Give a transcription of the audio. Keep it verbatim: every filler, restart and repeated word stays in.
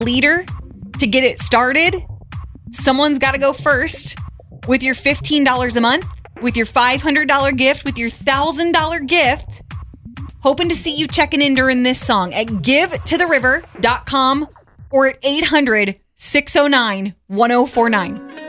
leader to get it started. Someone's got to go first with your fifteen dollars a month, with your five hundred dollars gift, with your one thousand dollars gift. Hoping to see you checking in during this song at give to the river dot com or at eight hundred, six oh nine, one oh four nine.